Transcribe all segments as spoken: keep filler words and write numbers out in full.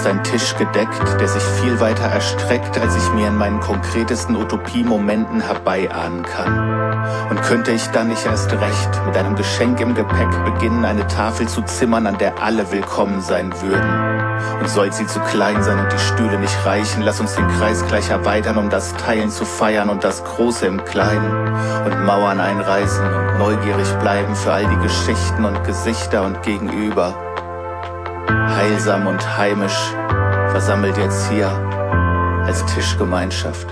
ist ein Tisch gedeckt, der sich viel weiter erstreckt, als ich mir in meinen konkretesten Utopiemomenten herbeiahnen kann. Und könnte ich dann nicht erst recht mit einem Geschenk im Gepäck beginnen, eine Tafel zu zimmern, an der alle willkommen sein würden. Und soll sie zu klein sein und die Stühle nicht reichen, lass uns den Kreis gleich erweitern, um das Teilen zu feiern und das Große im Kleinen. Und Mauern einreißen und neugierig bleiben für all die Geschichten und Gesichter und Gegenüber. Heilsam und heimisch, versammelt jetzt hier als Tischgemeinschaft.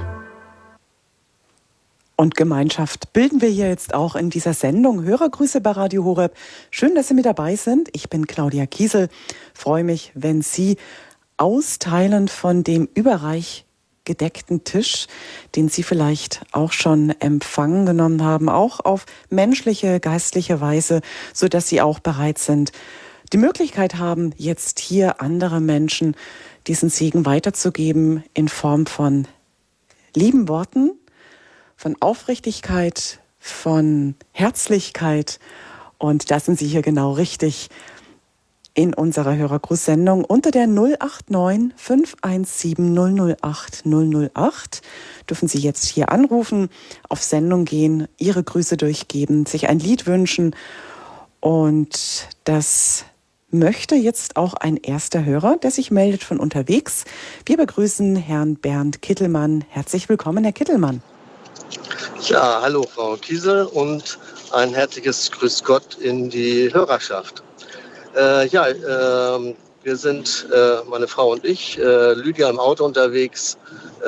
Und Gemeinschaft bilden wir hier jetzt auch in dieser Sendung. Hörergrüße bei Radio Horeb. Schön, dass Sie mit dabei sind. Ich bin Claudia Kiesel. Freue mich, wenn Sie austeilen von dem überreich gedeckten Tisch, den Sie vielleicht auch schon empfangen genommen haben, auch auf menschliche, geistliche Weise, sodass Sie auch bereit sind, die Möglichkeit haben, jetzt hier andere Menschen diesen Segen weiterzugeben in Form von lieben Worten, von Aufrichtigkeit, von Herzlichkeit. Und da sind Sie hier genau richtig in unserer Hörergrußsendung unter der null acht neun fünf eins sieben null null acht null null acht. Dürfen Sie jetzt hier anrufen, auf Sendung gehen, Ihre Grüße durchgeben, sich ein Lied wünschen. Und das möchte jetzt auch ein erster Hörer, der sich meldet von unterwegs. Wir begrüßen Herrn Bernd Kittelmann. Herzlich willkommen, Herr Kittelmann. Ja, hallo Frau Kiesel und ein herzliches Grüß Gott in die Hörerschaft. Äh, ja, äh, wir sind, äh, meine Frau und ich, äh, Lydia im Auto unterwegs äh,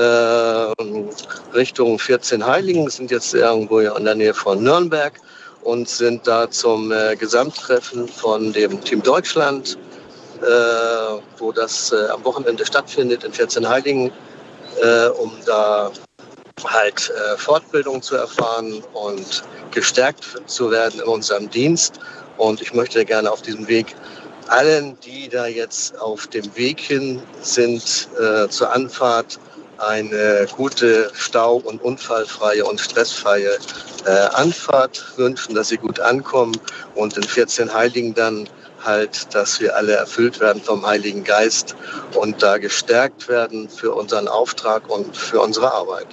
Richtung vierzehn Heiligen. Wir sind jetzt irgendwo in der Nähe von Nürnberg und sind da zum äh, Gesamttreffen von dem Team Deutschland, äh, wo das äh, am Wochenende stattfindet in vierzehn Heiligen, äh, um da halt äh, Fortbildung zu erfahren und gestärkt zu werden in unserem Dienst. Und ich möchte gerne auf diesem Weg allen, die da jetzt auf dem Weg hin sind äh, zur Anfahrt, eine gute, stau- und unfallfreie und stressfreie äh, Anfahrt wünschen, dass sie gut ankommen und in vierzehn Heiligen dann halt, dass wir alle erfüllt werden vom Heiligen Geist und da gestärkt werden für unseren Auftrag und für unsere Arbeit.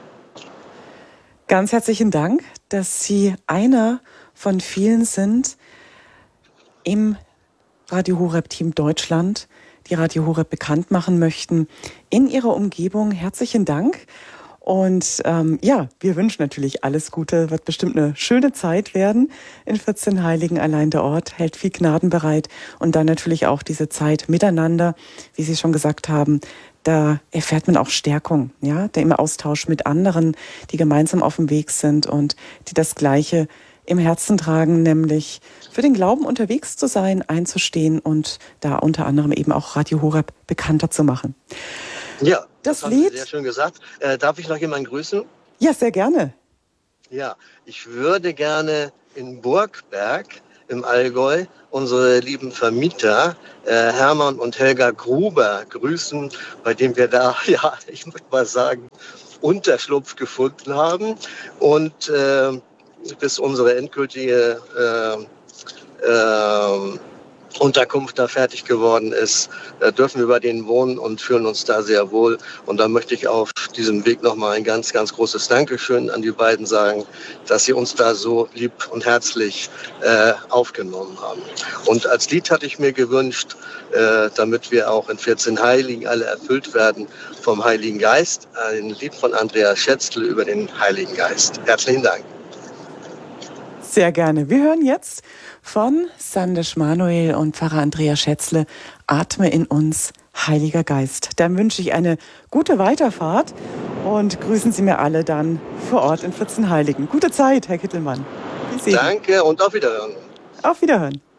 Ganz herzlichen Dank, dass Sie einer von vielen sind im Radio Horeb Team Deutschland, die Radio Horeb bekannt machen möchten in Ihrer Umgebung. Herzlichen Dank. Und ähm, ja, wir wünschen natürlich alles Gute. Wird bestimmt eine schöne Zeit werden in vierzehn Heiligen. Allein der Ort hält viel Gnaden bereit. Und dann natürlich auch diese Zeit miteinander, wie Sie schon gesagt haben. Da erfährt man auch Stärkung, ja, der im Austausch mit anderen, die gemeinsam auf dem Weg sind und die das Gleiche im Herzen tragen, nämlich für den Glauben unterwegs zu sein, einzustehen und da unter anderem eben auch Radio Horeb bekannter zu machen. Ja, das, das Lied. haben Sie sehr schön gesagt. Äh, darf ich noch jemanden grüßen? Ja, sehr gerne. Ja, ich würde gerne in Burgberg im Allgäu unsere lieben Vermieter äh, Hermann und Helga Gruber grüßen, bei dem wir da, ja, ich würde mal sagen, Unterschlupf gefunden haben und äh, bis unsere endgültige äh, äh, Unterkunft da fertig geworden ist, äh, dürfen wir bei denen wohnen und fühlen uns da sehr wohl. Und da möchte ich auf diesem Weg nochmal ein ganz, ganz großes Dankeschön an die beiden sagen, dass sie uns da so lieb und herzlich äh, aufgenommen haben. Und als Lied hatte ich mir gewünscht, äh, damit wir auch in vierzehn Heiligen alle erfüllt werden vom Heiligen Geist, ein Lied von Andreas Schätzle über den Heiligen Geist. Herzlichen Dank. Sehr gerne. Wir hören jetzt von Sandesh Manuel und Pfarrer Andreas Schätzle, Atme in uns, Heiliger Geist. Dann wünsche ich eine gute Weiterfahrt und grüßen Sie mir alle dann vor Ort in vierzehn Heiligen. Gute Zeit, Herr Kittelmann. Danke und auf Wiederhören. Auf Wiederhören.